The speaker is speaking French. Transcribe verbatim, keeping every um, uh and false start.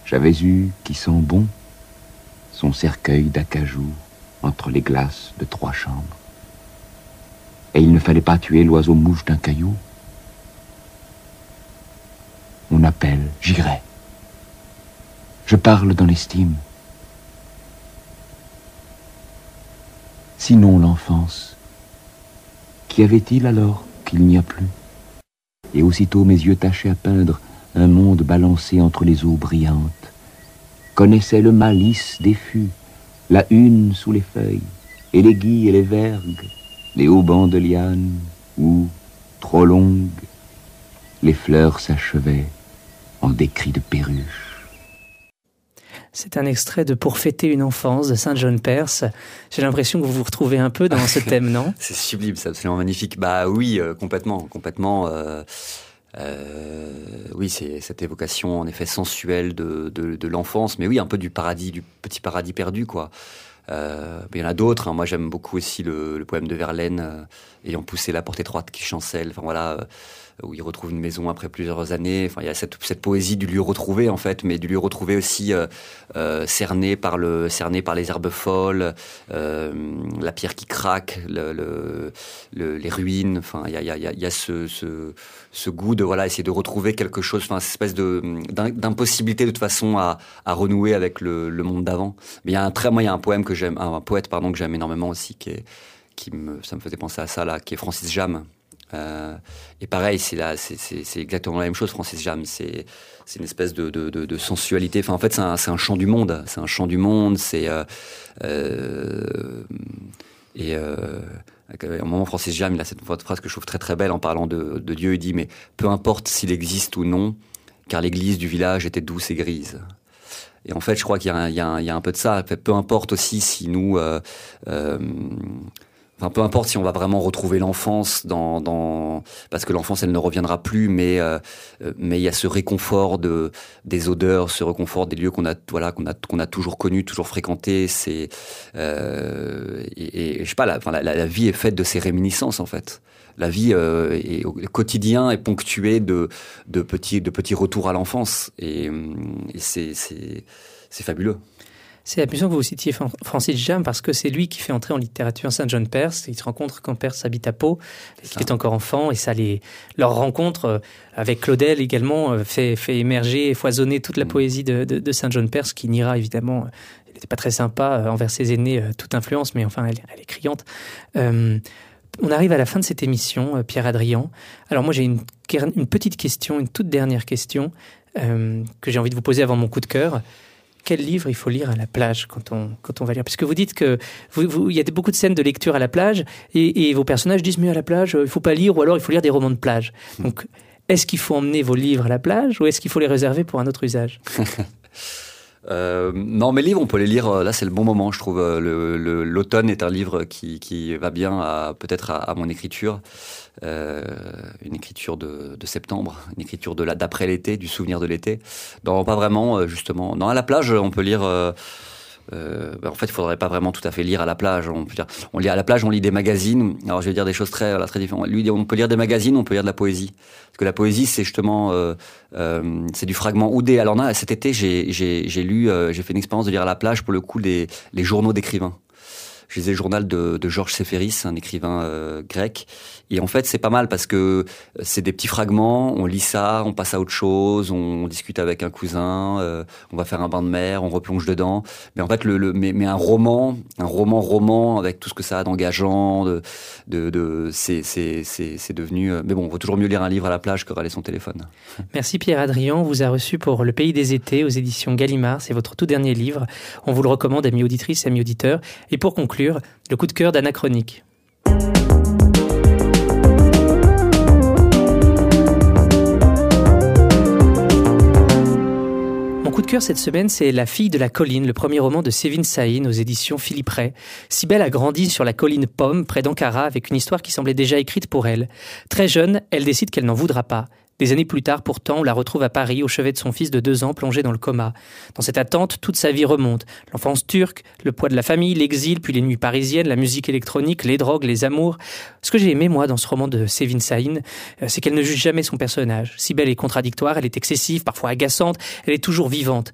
J'avais eu, qui sent bon, son cercueil d'acajou entre les glaces de trois chambres. Et il ne fallait pas tuer l'oiseau-mouche d'un caillou. On appelle, j'irai. Je parle dans l'estime. Sinon l'enfance, qu'y avait-il alors qu'il n'y a plus? Et aussitôt mes yeux tâchaient à peindre un monde balancé entre les eaux brillantes, connaissait le malice des fûts, la hune sous les feuilles, et les guilles et les vergues, les haubans de lianes, où, trop longues, les fleurs s'achevaient en des cris de perruche. C'est un extrait de Pour fêter une enfance de Saint-John Perse. J'ai l'impression que vous vous retrouvez un peu dans ce thème, non? C'est sublime, c'est absolument magnifique. Bah oui, euh, complètement, complètement. Euh, euh, oui, c'est cette évocation en effet sensuelle de, de, de l'enfance, mais oui, un peu du paradis, du petit paradis perdu, quoi. Euh, mais il y en a d'autres. Hein. Moi, j'aime beaucoup aussi le, le poème de Verlaine, euh, ayant poussé la porte étroite qui chancelle. Enfin voilà. Euh, où il retrouve une maison après plusieurs années. Enfin, il y a cette, cette poésie du lieu retrouvé, en fait, mais du lieu retrouvé aussi euh, euh, cerné par le, cerné par les herbes folles, euh, la pierre qui craque, le, le, le, les ruines. Enfin, il y a, il y a, il y a ce, ce, ce goût de voilà, essayer de retrouver quelque chose, enfin, cette espèce de d'impossibilité de toute façon à, à renouer avec le, le monde d'avant. Mais il y a un très, moi, il y a un poème que j'aime, un poète, pardon, que j'aime énormément aussi, qui est, qui me, ça me faisait penser à ça là, qui est Francis Jammes. Euh, et pareil, c'est là, c'est, c'est, c'est exactement la même chose. Francis Jammes, c'est, c'est une espèce de, de, de, de sensualité. Enfin, en fait, c'est un, c'est un chant du monde. C'est un chant du monde. C'est euh, euh, et euh, à un moment, Francis Jammes, il a cette phrase que je trouve très très belle en parlant de, de Dieu. Il dit: mais peu importe s'il existe ou non, car l'église du village était douce et grise. Et en fait, je crois qu'il y a un, il y a un, il y a un peu de ça. Peu importe aussi si nous euh, euh, Enfin, peu importe si on va vraiment retrouver l'enfance dans, dans, parce que l'enfance, elle ne reviendra plus, mais, euh, mais il y a ce réconfort de, des odeurs, ce réconfort des lieux qu'on a, voilà, qu'on a, qu'on a toujours connus, toujours fréquentés. C'est, euh, et, et je sais pas, la, enfin, la, la vie est faite de ces réminiscences, en fait. La vie, euh, est, au quotidien est ponctué de, de petits, de petits retours à l'enfance. Et, et c'est, c'est, c'est fabuleux. C'est amusant que vous citiez Francis Jammes parce que c'est lui qui fait entrer en littérature Saint-John Perse. Ils se rencontrent quand Perse habite à Pau, et qu'il est encore enfant, et ça les, leur rencontre avec Claudel également fait, fait émerger et foisonner toute la poésie de, de, de Saint-John Perse, qui n'ira évidemment, elle n'était pas très sympa envers ses aînés, toute influence, mais enfin elle, elle est criante. Euh, on arrive à la fin de cette émission, Pierre-Adrien. Alors moi j'ai une, une petite question, une toute dernière question euh, que j'ai envie de vous poser avant mon coup de cœur. Quel livre il faut lire à la plage quand on, quand on va lire? Parce que vous dites que vous, vous, il y a beaucoup de scènes de lecture à la plage et, et vos personnages disent mais à la plage, il ne faut pas lire ou alors il faut lire des romans de plage. Donc, est-ce qu'il faut emmener vos livres à la plage ou est-ce qu'il faut les réserver pour un autre usage? Euh, non, mes livres, on peut les lire. Là, c'est le bon moment, je trouve. Le, le, l'automne est un livre qui, qui va bien, à, peut-être, à, à mon écriture. Euh, une écriture de, de septembre, une écriture de la, d'après l'été, du souvenir de l'été. Non, pas vraiment, justement. Non, à la plage, on peut lire. Euh, Euh, ben en fait, il faudrait pas vraiment tout à fait lire à la plage. On peut dire, on lit à la plage, on lit des magazines. Alors, je vais dire des choses très, voilà, très différentes. Lui, on peut lire des magazines, on peut lire de la poésie. Parce que la poésie, c'est justement, euh, euh, c'est du fragment oudé. Alors là, cet été, j'ai, j'ai, j'ai lu, euh, j'ai fait une expérience de lire à la plage pour le coup les, les journaux d'écrivains. Je lisais le journal de, de Georges Séféris, un écrivain euh, grec. Et en fait, c'est pas mal parce que c'est des petits fragments, on lit ça, on passe à autre chose, on discute avec un cousin, euh, on va faire un bain de mer, on replonge dedans. Mais en fait, le, le mais, mais un roman, un roman, roman avec tout ce que ça a d'engageant, de, de, de c'est, c'est, c'est, c'est devenu. Mais bon, il vaut toujours mieux lire un livre à la plage que râler son téléphone. Merci Pierre-Adrien, on vous a reçu pour Le Pays des Étés aux éditions Gallimard. C'est votre tout dernier livre. On vous le recommande, amis auditrices, amis auditeurs. Et pour conclure, le coup de cœur d'Anachronique. Mon coup de cœur cette semaine, c'est La fille de la colline, le premier roman de Sévin Sahin aux éditions Philippe Ray. Cybèle a grandi sur la colline Pomme, près d'Ankara, avec une histoire qui semblait déjà écrite pour elle. Très jeune, elle décide qu'elle n'en voudra pas. Des années plus tard, pourtant, on la retrouve à Paris, au chevet de son fils de deux ans, plongé dans le coma. Dans cette attente, toute sa vie remonte. L'enfance turque, le poids de la famille, l'exil, puis les nuits parisiennes, la musique électronique, les drogues, les amours. Ce que j'ai aimé, moi, dans ce roman de Sévin Sahin, c'est qu'elle ne juge jamais son personnage. Cybèle est contradictoire, elle est excessive, parfois agaçante, elle est toujours vivante.